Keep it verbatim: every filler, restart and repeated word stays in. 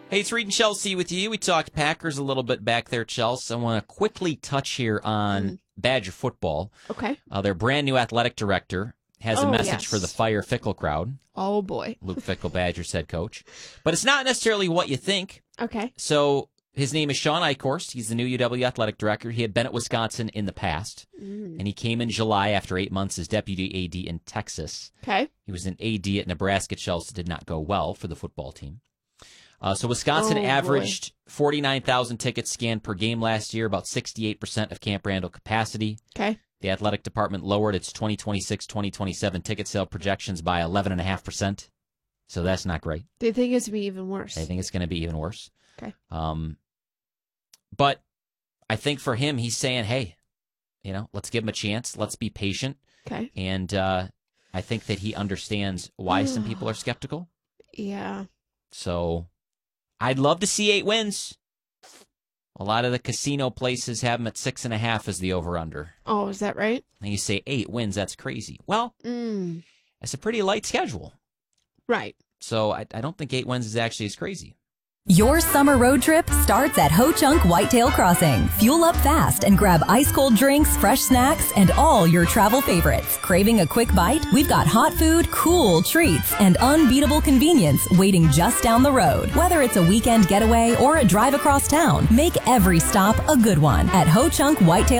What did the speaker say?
Hey, it's Reed and Chelsea with you. We talked Packers a little bit back there, Chelsea. I want to quickly touch here on mm. Badger football. Okay. Uh, their brand new athletic director has oh, a message yes. for the Fire Fickle crowd. Oh, boy. Luke Fickell, Badgers head coach. But it's not necessarily what you think. Okay. So his name is Sean Eichhorst. He's the new U W athletic director. He had been at Wisconsin in the past. Mm. And he came in July after eight months as deputy A D in Texas. Okay. He was an A D at Nebraska. Chelsea did not go well for the football team. Uh, so Wisconsin oh, averaged forty-nine thousand tickets scanned per game last year, about sixty-eight percent of Camp Randall capacity. Okay. The athletic department lowered its twenty twenty-six twenty twenty-seven ticket sale projections by eleven point five percent. So that's not great. They think it's going to be even worse. They think it's going to be even worse. Okay. Um, but I think for him, he's saying, hey, you know, let's give him a chance. Let's be patient. Okay. And uh, I think that he understands why some people are skeptical. Yeah. So I'd love to see eight wins. A lot of the casino places have them at six and a half as the over-under. Oh, is that right? And you say eight wins, that's crazy. Well, mm. it's a pretty light schedule. Right. So I, I don't think eight wins is actually as crazy. Your summer road trip starts at Ho Chunk Whitetail Crossing. Fuel up fast and grab ice-cold drinks, fresh snacks, and all your travel favorites. Craving a quick bite? We've got hot food, cool treats, and unbeatable convenience waiting just down the road. Whether it's a weekend getaway or a drive across town, make every stop a good one at Ho Chunk Whitetail